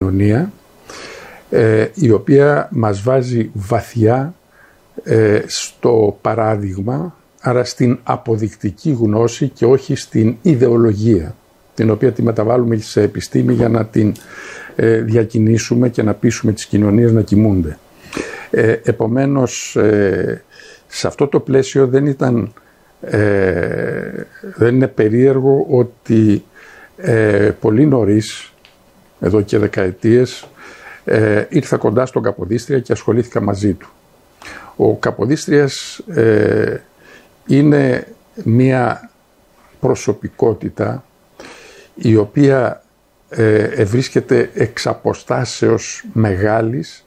κοινωνία, η οποία μας βάζει βαθιά στο παράδειγμα, άρα στην αποδεικτική γνώση και όχι στην ιδεολογία, την οποία τη μεταβάλλουμε σε επιστήμη για να την διακινήσουμε και να πείσουμε τις κοινωνίες να κοιμούνται. Επομένως, σε αυτό το πλαίσιο δεν είναι περίεργο ότι πολύ νωρίς, εδώ και δεκαετίες, ήρθα κοντά στον Καποδίστρια και ασχολήθηκα μαζί του. Ο Καποδίστριας είναι μία προσωπικότητα η οποία βρίσκεται εξ αποστάσεως μεγάλης,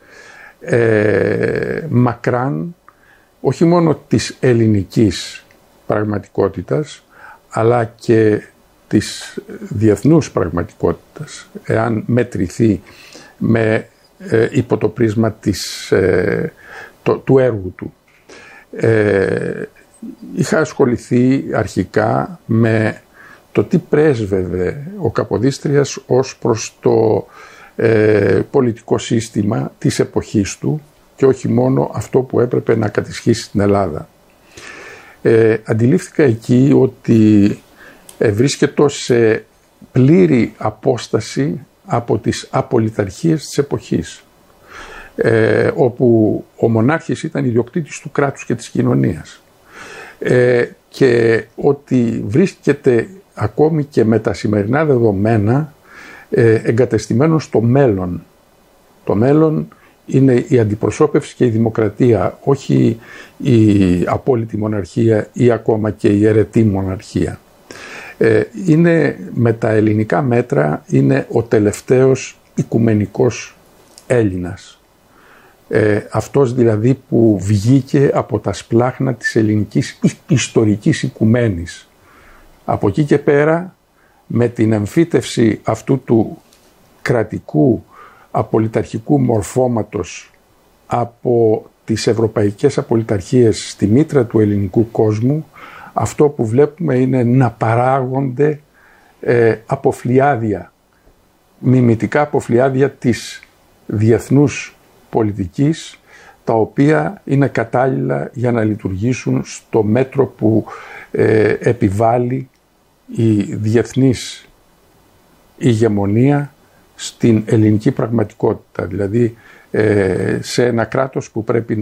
μακράν, όχι μόνο της ελληνικής πραγματικότητας, αλλά και της διεθνούς πραγματικότητας, εάν μετρηθεί με υπό το πρίσμα του έργου του. Είχα ασχοληθεί αρχικά με το τι πρέσβευε ο Καποδίστριας ως προς το πολιτικό σύστημα της εποχής του και όχι μόνο αυτό που έπρεπε να κατησχύσει στην Ελλάδα. Αντιλήφθηκα εκεί ότι βρίσκεται σε πλήρη απόσταση από τις απολυταρχίες της εποχής, όπου ο μονάρχης ήταν ιδιοκτήτης του κράτους και της κοινωνίας, και ότι βρίσκεται ακόμη και με τα σημερινά δεδομένα εγκατεστημένο στο μέλλον. Το μέλλον είναι η αντιπροσώπευση και η δημοκρατία, όχι η απόλυτη μοναρχία ή ακόμα και η αιρετή μοναρχία. Είναι, με τα ελληνικά μέτρα, είναι ο τελευταίος οικουμενικός Έλληνας. Αυτός δηλαδή που βγήκε από τα σπλάχνα της ελληνικής ιστορικής οικουμένης. Από εκεί και πέρα, με την εμφύτευση αυτού του κρατικού απολυταρχικού μορφώματος από τις ευρωπαϊκές απολυταρχίες στη μήτρα του ελληνικού κόσμου, αυτό που βλέπουμε είναι να παράγονται αποφλιάδια, μιμητικά αποφλιάδια της διεθνούς πολιτικής, τα οποία είναι κατάλληλα για να λειτουργήσουν στο μέτρο που επιβάλλει η διεθνής ηγεμονία στην ελληνική πραγματικότητα. Δηλαδή σε ένα κράτος που πρέπει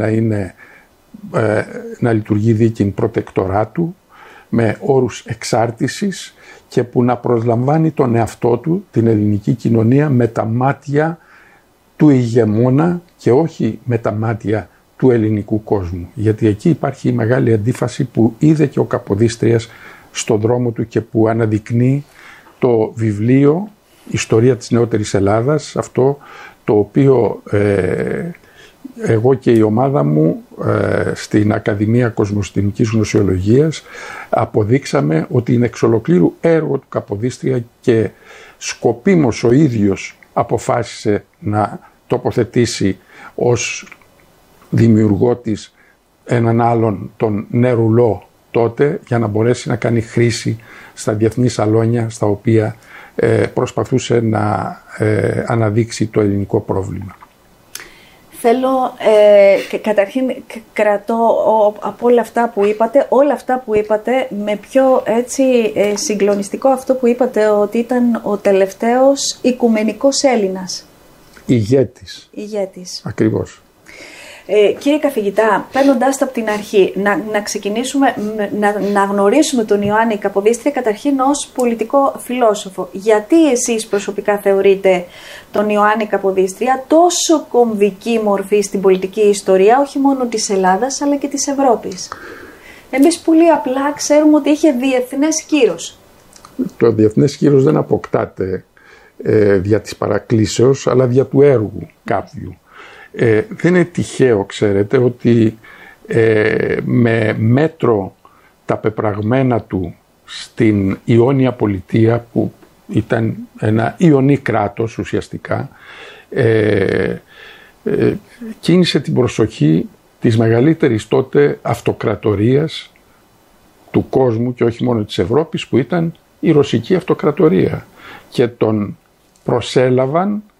να λειτουργεί δίκην προτεκτοράτου, με όρους εξάρτησης και που να προσλαμβάνει τον εαυτό του, την ελληνική κοινωνία, με τα μάτια του ηγεμόνα και όχι με τα μάτια του ελληνικού κόσμου. Γιατί εκεί υπάρχει η μεγάλη αντίφαση που είδε και ο Καποδίστριας στον δρόμο του και που αναδεικνύει το βιβλίο «Ιστορία της νεότερης Ελλάδας», αυτό το οποίο εγώ και η ομάδα μου στην Ακαδημία Κοσμοστημικής Γνωσιολογίας αποδείξαμε ότι είναι εξ ολοκλήρου έργο του Καποδίστρια και σκοπίμως ο ίδιος αποφάσισε να τοποθετήσει ως δημιουργό της έναν άλλον, τον Νερουλό, τότε, για να μπορέσει να κάνει χρήση στα διεθνή σαλόνια στα οποία προσπαθούσε να αναδείξει το ελληνικό πρόβλημα. Θέλω, καταρχήν κρατώ από όλα αυτά που είπατε, με πιο έτσι συγκλονιστικό αυτό που είπατε, ότι ήταν ο τελευταίος οικουμενικός Έλληνας. Ηγέτης. Ακριβώς. Κύριε καθηγητά, παίρνοντάς το από την αρχή, να ξεκινήσουμε να γνωρίσουμε τον Ιωάννη Καποδίστρια καταρχήν ως πολιτικό φιλόσοφο. Γιατί εσείς προσωπικά θεωρείτε τον Ιωάννη Καποδίστρια τόσο κομβική μορφή στην πολιτική ιστορία, όχι μόνο της Ελλάδας αλλά και της Ευρώπης? Εμείς πολύ απλά ξέρουμε ότι είχε διεθνές κύρος. Το διεθνές κύρος δεν αποκτάται δια της παρακλήσεως, αλλά δια του έργου κάποιου. Δεν είναι τυχαίο, ξέρετε, ότι με μέτρο τα πεπραγμένα του στην Ιόνια Πολιτεία, που ήταν ένα Ιωνί κράτος ουσιαστικά, κίνησε την προσοχή της μεγαλύτερης τότε αυτοκρατορίας του κόσμου και όχι μόνο της Ευρώπης, που ήταν η Ρωσική Αυτοκρατορία, και τον προσέλαβαν